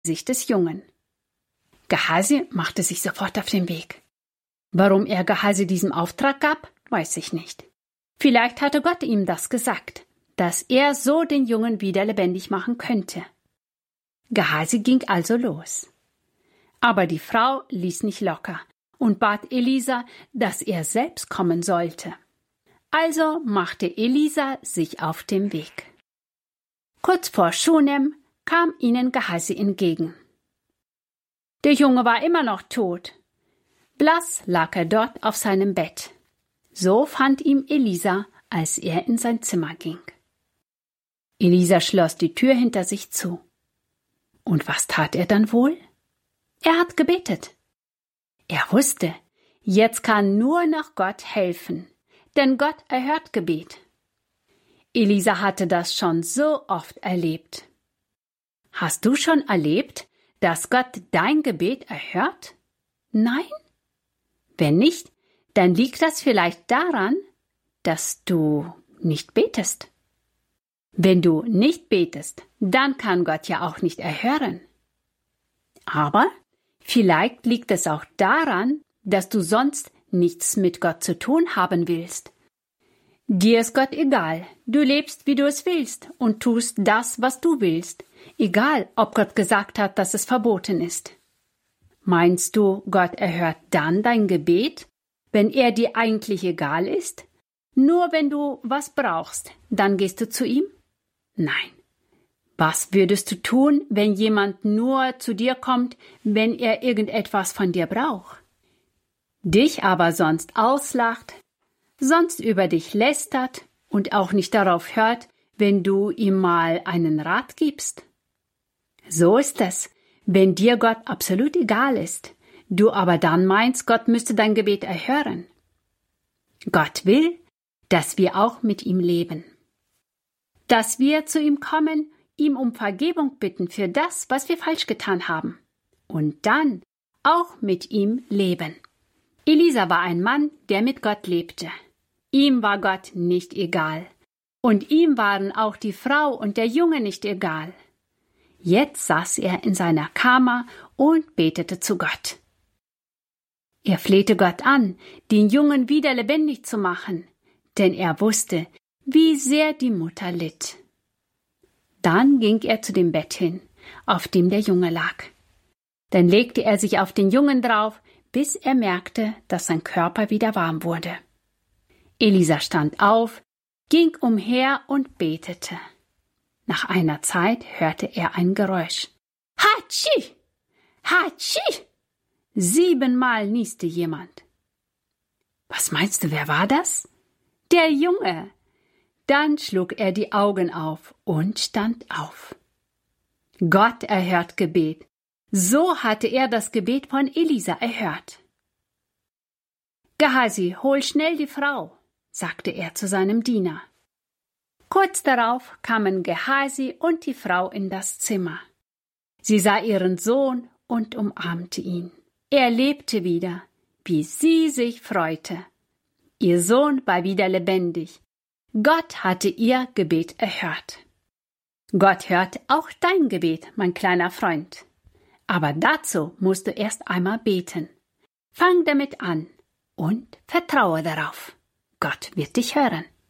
Gesicht des Jungen. Gehasi machte sich sofort auf den Weg. Warum er Gehasi diesen Auftrag gab, weiß ich nicht. Vielleicht hatte Gott ihm das gesagt, dass er so den Jungen wieder lebendig machen könnte. Gehasi ging also los. Aber die Frau ließ nicht locker und bat Elisa, dass er selbst kommen sollte. Also machte Elisa sich auf den Weg. Kurz vor Schunem kam ihnen Gehasi entgegen. Der Junge war immer noch tot. Blass lag er dort auf seinem Bett. So fand ihn Elisa, als er in sein Zimmer ging. Elisa schloss die Tür hinter sich zu. Und was tat er dann wohl? Er hat gebetet. Er wusste, jetzt kann nur noch Gott helfen, denn Gott erhört Gebet. Elisa hatte das schon so oft erlebt. Hast du schon erlebt, dass Gott dein Gebet erhört? Nein? Wenn nicht, dann liegt das vielleicht daran, dass du nicht betest. Wenn du nicht betest, dann kann Gott ja auch nicht erhören. Aber vielleicht liegt es auch daran, dass du sonst nichts mit Gott zu tun haben willst. Dir ist Gott egal, du lebst, wie du es willst und tust das, was du willst, egal, ob Gott gesagt hat, dass es verboten ist. Meinst du, Gott erhört dann dein Gebet, wenn er dir eigentlich egal ist? Nur wenn du was brauchst, dann gehst du zu ihm? Nein. Was würdest du tun, wenn jemand nur zu dir kommt, wenn er irgendetwas von dir braucht? Dich aber sonst auslacht, sonst über dich lästert und auch nicht darauf hört, wenn du ihm mal einen Rat gibst? So ist es, wenn dir Gott absolut egal ist, du aber dann meinst, Gott müsste dein Gebet erhören. Gott will, dass wir auch mit ihm leben. Dass wir zu ihm kommen, ihm um Vergebung bitten für das, was wir falsch getan haben. Und dann auch mit ihm leben. Elisa war ein Mann, der mit Gott lebte. Ihm war Gott nicht egal. Und ihm waren auch die Frau und der Junge nicht egal. Jetzt saß er in seiner Kammer und betete zu Gott. Er flehte Gott an, den Jungen wieder lebendig zu machen, denn er wusste, wie sehr die Mutter litt. Dann ging er zu dem Bett hin, auf dem der Junge lag. Dann legte er sich auf den Jungen drauf, bis er merkte, dass sein Körper wieder warm wurde. Elisa stand auf, ging umher und betete. Nach einer Zeit hörte er ein Geräusch. Hatschi! Hatschi! 7-mal nieste jemand. Was meinst du, wer war das? Der Junge. Dann schlug er die Augen auf und stand auf. Gott erhört Gebet. So hatte er das Gebet von Elisa erhört. Gehasi, hol schnell die Frau, sagte er zu seinem Diener. Kurz darauf kamen Gehasi und die Frau in das Zimmer. Sie sah ihren Sohn und umarmte ihn. Er lebte wieder, wie sie sich freute. Ihr Sohn war wieder lebendig. Gott hatte ihr Gebet erhört. Gott hört auch dein Gebet, mein kleiner Freund. Aber dazu musst du erst einmal beten. Fang damit an und vertraue darauf. Gott wird dich hören.